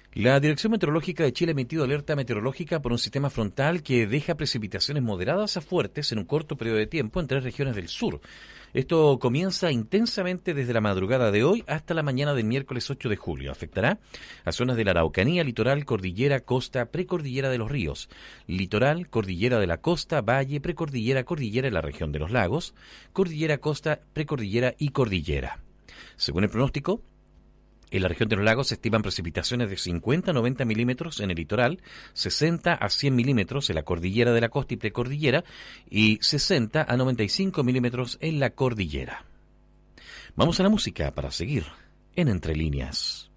La Dirección Meteorológica de Chile ha emitido alerta meteorológica por un sistema frontal que deja precipitaciones moderadas a fuertes en un corto periodo de tiempo en 3 regiones del sur. Esto comienza intensamente desde la madrugada de hoy hasta la mañana del miércoles 8 de julio. Afectará a zonas de la Araucanía, litoral, cordillera, costa, precordillera de los ríos, litoral, cordillera de la costa, valle, precordillera, cordillera en la región de los lagos, cordillera, costa, precordillera y cordillera. Según el pronóstico, en la región de los lagos se estiman precipitaciones de 50 a 90 milímetros en el litoral, 60 a 100 milímetros en la cordillera de la costa y precordillera y 60 a 95 milímetros en la cordillera. Vamos a la música para seguir en Entre Líneas.